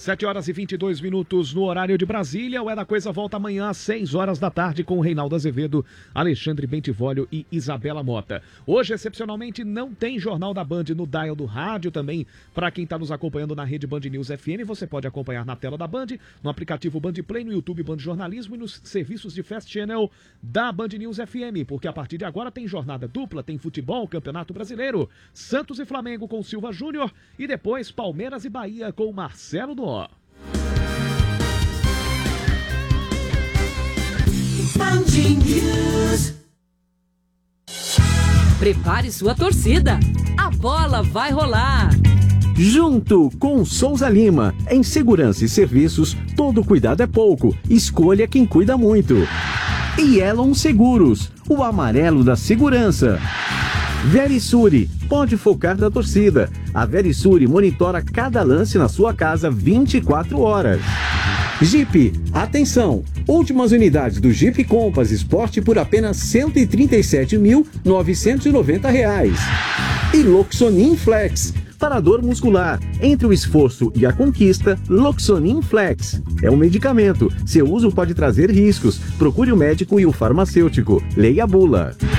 7h22 no horário de Brasília. O É da Coisa volta amanhã às 6 horas da tarde com Reinaldo Azevedo, Alexandre Bentivolio e Isabela Mota. Hoje, excepcionalmente, não tem Jornal da Band no dial do rádio também. Para quem está nos acompanhando na rede Band News FM, você pode acompanhar na tela da Band, no aplicativo Band Play, no YouTube Band Jornalismo e nos serviços de Fast Channel da Band News FM, porque a partir de agora tem jornada dupla, tem futebol, Campeonato Brasileiro, Santos e Flamengo com Silva Júnior e depois Palmeiras e Bahia com Marcelo do Ó. Prepare sua torcida, a bola vai rolar. Junto com Souza Lima, em segurança e serviços, todo cuidado é pouco, escolha quem cuida muito. E Elon Seguros, o amarelo da segurança. Verisure, pode focar na torcida. A Verisure monitora cada lance na sua casa 24 horas. Jeep, atenção! Últimas unidades do Jeep Compass Sport por apenas R$ 137.990. E Loxonin Flex, para dor muscular. Entre o esforço e a conquista, Loxonin Flex. É um medicamento. Seu uso pode trazer riscos. Procure o médico e o farmacêutico. Leia a bula.